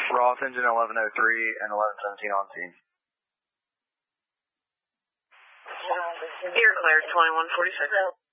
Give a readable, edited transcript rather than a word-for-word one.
Ross engine 1103 and 1117 on scene. You're clear, 2146.